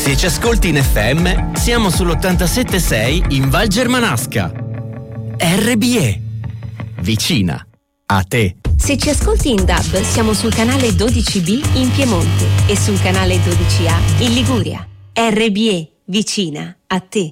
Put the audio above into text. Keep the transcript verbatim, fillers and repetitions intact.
Se ci ascolti in F M, siamo sull'ottantasette sei in Val Germanasca. R B E, vicina a te. Se ci ascolti in D A B, siamo sul canale dodici B in Piemonte e sul canale dodici A in Liguria. R B E, vicina a te.